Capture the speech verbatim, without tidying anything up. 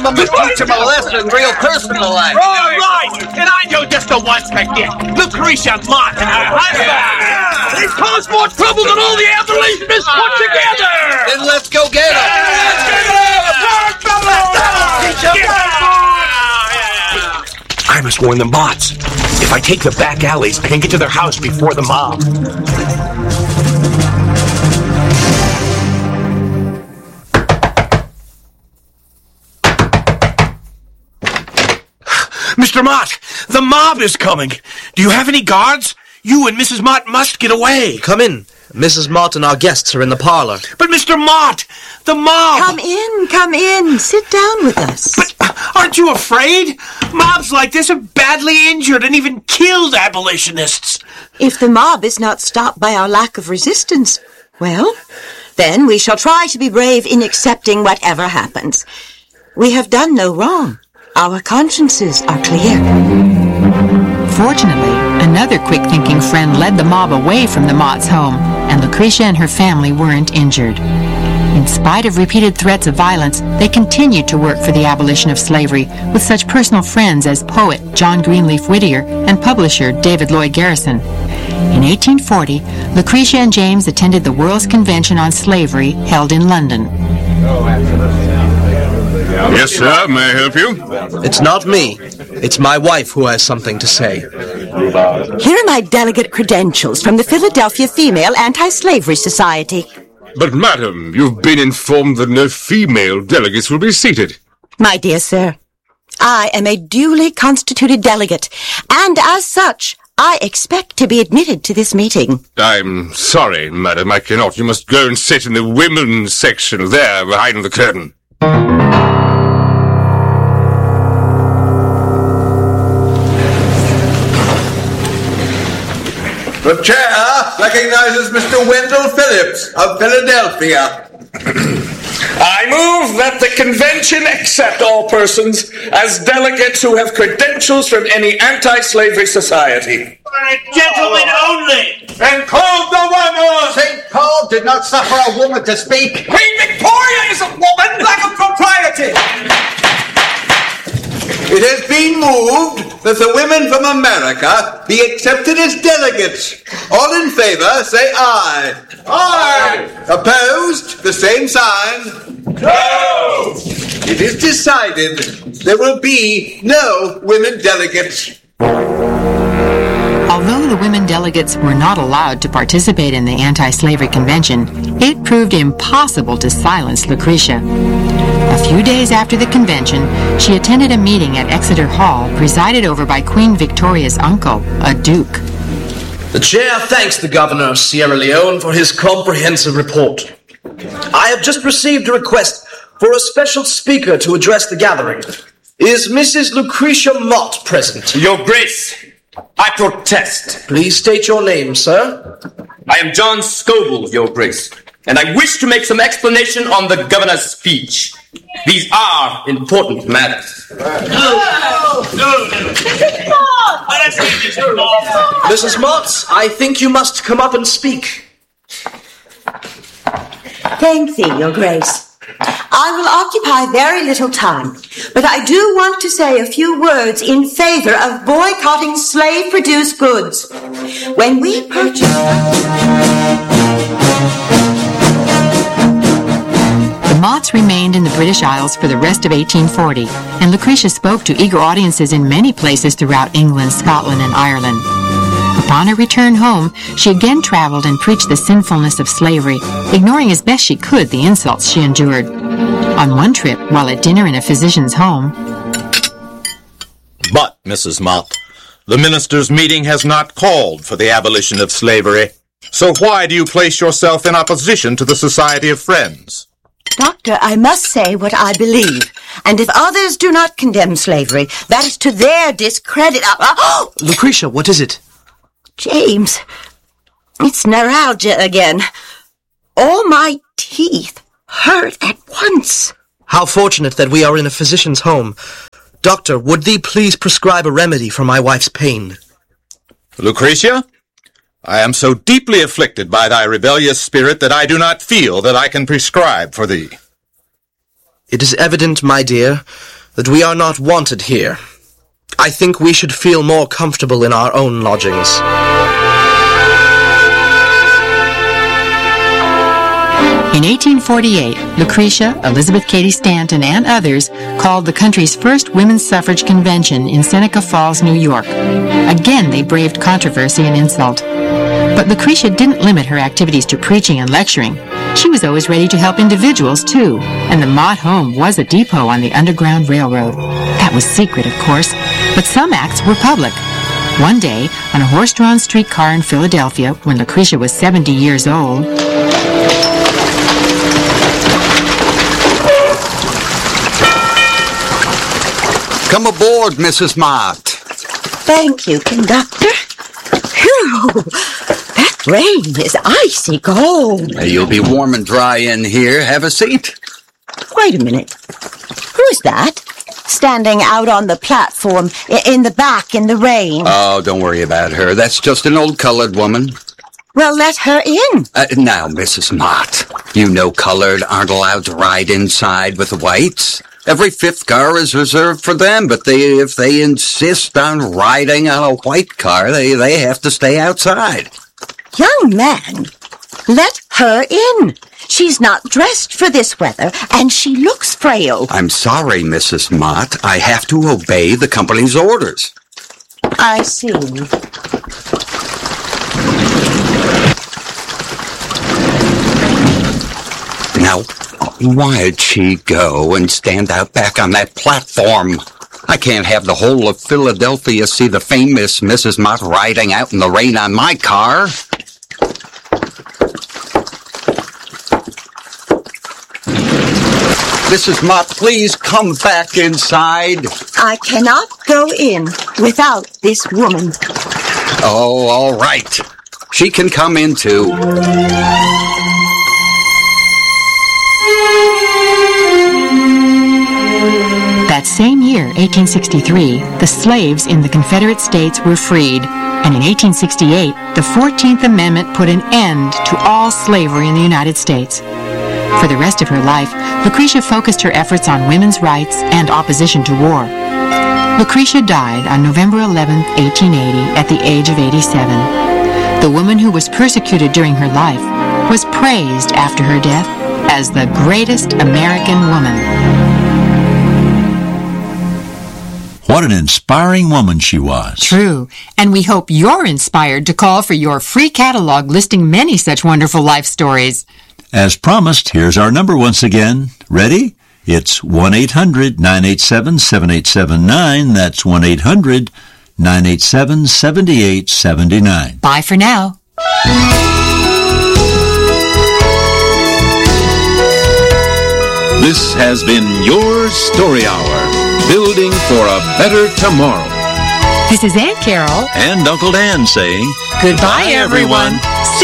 Mama must teach him a lesson real personal like. Right, right. And I know just the one to get. Lucretia Mott and her husband. They've caused more trouble than all the abolitionists put together. Then let's go get them. Let's get them. I must warn the Motts. If I take the back alleys, I can get to their house before the mob. Mister Mott, the mob is coming. Do you have any guards? You and Missus Mott must get away. Come in. Missus Mott and our guests are in the parlor. But Mister Mott, the mob... Come in, come in. Sit down with us. But aren't you afraid? Mobs like this have badly injured and even killed abolitionists. If the mob is not stopped by our lack of resistance, well, then we shall try to be brave in accepting whatever happens. We have done no wrong. Our consciences are clear. Fortunately, another quick-thinking friend led the mob away from the Mott's home, and Lucretia and her family weren't injured. In spite of repeated threats of violence, they continued to work for the abolition of slavery with such personal friends as poet John Greenleaf Whittier and publisher David Lloyd Garrison. In eighteen forty, Lucretia and James attended the World's Convention on Slavery held in London. Yes, sir. May I help you? It's not me. It's my wife who has something to say. Here are my delegate credentials from the Philadelphia Female Anti-Slavery Society. But, madam, you've been informed that no female delegates will be seated. My dear sir, I am a duly constituted delegate, and as such, I expect to be admitted to this meeting. I'm sorry, madam, I cannot. You must go and sit in the women's section there behind the curtain. The chair recognizes Mister Wendell Phillips of Philadelphia. I move that the convention accept all persons as delegates who have credentials from any anti-slavery society. Gentlemen only. And call the woman! Saint Paul did not suffer a woman to speak. Queen Victoria is a woman! Lack of propriety! It has been moved that the women from America be accepted as delegates. All in favor, say aye. Aye. Opposed, the same sign. No. It is decided there will be no women delegates. Although the women delegates were not allowed to participate in the anti-slavery convention, it proved impossible to silence Lucretia. A few days after the convention, she attended a meeting at Exeter Hall presided over by Queen Victoria's uncle, a duke. The chair thanks the governor of Sierra Leone for his comprehensive report. I have just received a request for a special speaker to address the gathering. Is Missus Lucretia Mott present? Your Grace, I protest. Please state your name, sir. I am John Scoble, Your Grace, and I wish to make some explanation on the governor's speech. These are important matters. No, no, no. Missus Mott, I think you must come up and speak. Thank thee, Your Grace. I will occupy very little time, but I do want to say a few words in favor of boycotting slave-produced goods. When we purchase... The Motts remained in the British Isles for the rest of eighteen forty, and Lucretia spoke to eager audiences in many places throughout England, Scotland, and Ireland. Upon her return home, she again traveled and preached the sinfulness of slavery, ignoring as best she could the insults she endured. On one trip, while at dinner in a physician's home... But, Missus Mott, the ministers' meeting has not called for the abolition of slavery. So why do you place yourself in opposition to the Society of Friends? Doctor, I must say what I believe, and if others do not condemn slavery, that is to their discredit. Oh! Lucretia, what is it? James, it's neuralgia again. All my teeth hurt at once. How fortunate that we are in a physician's home. Doctor, would thee please prescribe a remedy for my wife's pain? Lucretia, I am so deeply afflicted by thy rebellious spirit that I do not feel that I can prescribe for thee. It is evident, my dear, that we are not wanted here. I think we should feel more comfortable in our own lodgings. In eighteen forty-eight, Lucretia, Elizabeth Cady Stanton, and others called the country's first women's suffrage convention in Seneca Falls, New York. Again, they braved controversy and insult. But Lucretia didn't limit her activities to preaching and lecturing. She was always ready to help individuals, too, and the Mott home was a depot on the Underground Railroad. That was secret, of course, but some acts were public. One day, on a horse-drawn streetcar in Philadelphia, when Lucretia was seventy years old, Come aboard, Missus Mott. Thank you, conductor. Phew! That rain is icy cold. You'll be warm and dry in here. Have a seat. Wait a minute. Who's that? Standing out on the platform i- in the back in the rain. Oh, don't worry about her. That's just an old colored woman. Well, let her in. Uh, now, Missus Mott, you know colored aren't allowed to ride inside with the whites. Every fifth car is reserved for them, but they, if they insist on riding on a white car, they, they have to stay outside. Young man, let her in. She's not dressed for this weather, and she looks frail. I'm sorry, Missus Mott. I have to obey the company's orders. I see. Now, why'd she go and stand out back on that platform? I can't have the whole of Philadelphia see the famous Missus Mott riding out in the rain on my car. Missus Mott, please come back inside. I cannot go in without this woman. Oh, all right. She can come in too. That same year, eighteen sixty-three, the slaves in the Confederate States were freed, and in eighteen sixty-eight, the fourteenth Amendment put an end to all slavery in the United States. For the rest of her life, Lucretia focused her efforts on women's rights and opposition to war. Lucretia died on November eleventh, eighteen eighty, at the age of eighty-seven. The woman who was persecuted during her life was praised after her death as the greatest American woman. What an inspiring woman she was. True. And we hope you're inspired to call for your free catalog listing many such wonderful life stories. As promised, here's our number once again. Ready? It's one eight hundred nine eight seven seven eight seven nine. That's one eight hundred nine eight seven seven eight seven nine. Bye for now. This has been your Story Hour. Building for a better tomorrow. This is Aunt Carol and Uncle Dan saying goodbye, everyone.